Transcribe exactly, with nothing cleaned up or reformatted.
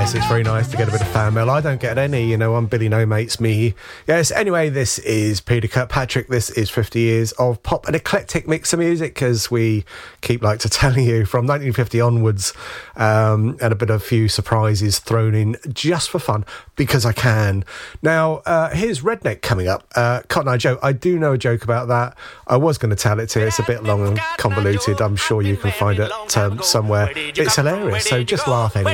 Yes, it's very nice to get a bit of fan mail. I don't get any, you know, I'm Billy No Mates me. Yes, anyway, this is Peter Kirkpatrick. This is fifty years of pop and eclectic mix of music, as we keep like to tell you, from nineteen fifty onwards, um, and a bit of a few surprises thrown in just for fun, because I can. Now, uh, here's Redneck coming up. Uh, Cotton Eye Joe, I do know a joke about that. I was going to tell it to you. It's a bit long and convoluted. I'm sure you can find it um, somewhere. It's hilarious, so just laugh anyway.